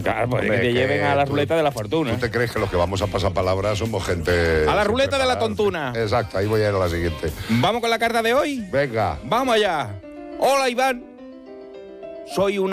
Claro, pues que te lleven a la ruleta de la fortuna. ¿Tú te crees que los que vamos a pasar palabra somos gente... A la ruleta de la tontuna. Exacto, ahí voy a ir a la siguiente. ¿Vamos con la carta de hoy? Venga. Vamos allá. Hola, Iván. Soy una